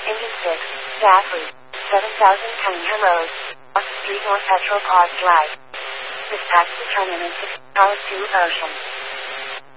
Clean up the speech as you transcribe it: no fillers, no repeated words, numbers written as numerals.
Engine 6, Daffrey, 7000 Cunningham Road, Off Street North Petrol Park Drive. This taxi terminus is Tower 2 Ocean.